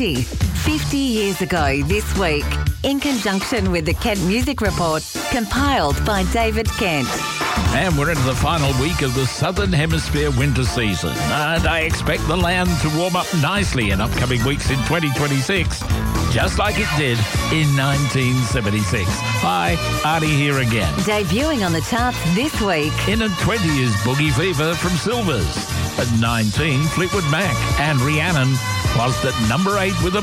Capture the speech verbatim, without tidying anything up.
fifty years ago this week, in conjunction with the Kent Music Report, compiled by David Kent. And we're into the final week of the Southern Hemisphere winter season. And I expect the land to warm up nicely in upcoming weeks in twenty twenty-six, just like it did in nineteen seventy-six. Hi, Artie here again. Debuting on the charts this week. In at twenty is Boogie Fever from Silvers. At nineteen, Fleetwood Mac and Rhiannon, whilst at number eight with a